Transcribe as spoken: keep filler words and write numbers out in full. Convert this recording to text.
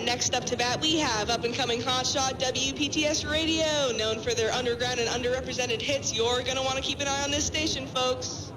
next up to bat, we have up-and-coming hotshot W P T S Radio, known for their underground and underrepresented hits. You're going to want to keep an eye on this station, folks.